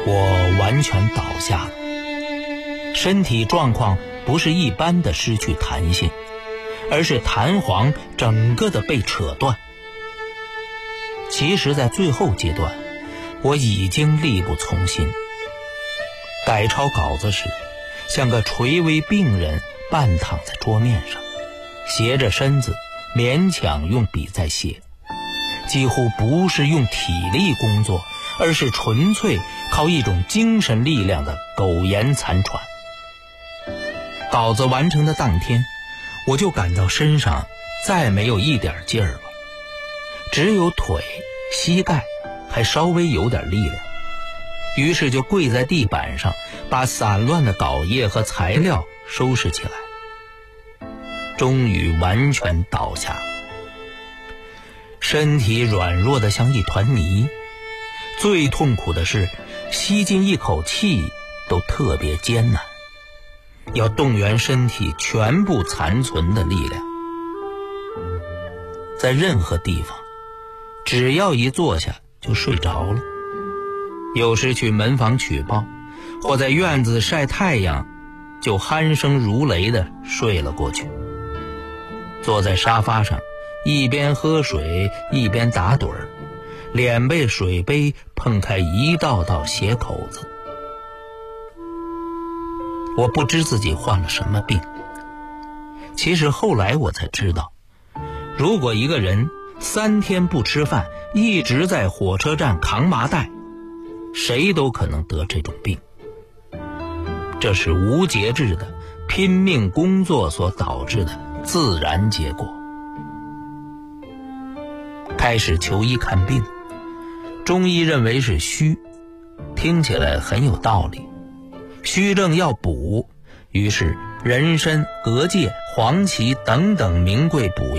我完全倒下了，身体状况不是一般的失去弹性，而是弹簧整个的被扯断。其实在最后阶段，我已经力不从心。改抄稿子时，像个垂危病人半躺在桌面上，斜着身子勉强用笔在写，几乎不是用体力工作，而是纯粹靠一种精神力量的苟延残喘。稿子完成的当天，我就感到身上再没有一点劲儿了，只有腿、膝盖还稍微有点力量，于是就跪在地板上，把散乱的稿页和材料收拾起来，终于完全倒下，身体软弱得像一团泥。最痛苦的是吸进一口气都特别艰难，要动员身体全部残存的力量。在任何地方，只要一坐下就睡着了，有时去门房取报，或在院子晒太阳，就鼾声如雷地睡了过去。坐在沙发上，一边喝水一边打盹儿，脸被水杯碰开一道道血口子。我不知自己患了什么病，其实后来我才知道，如果一个人3天不吃饭，一直在火车站扛麻袋，谁都可能得这种病。这是无节制的拼命工作所导致的自然结果。开始求医看病，中医认为是虚，听起来很有道理。虚症要补，于是人参、蛤蚧、黄芪等等名贵补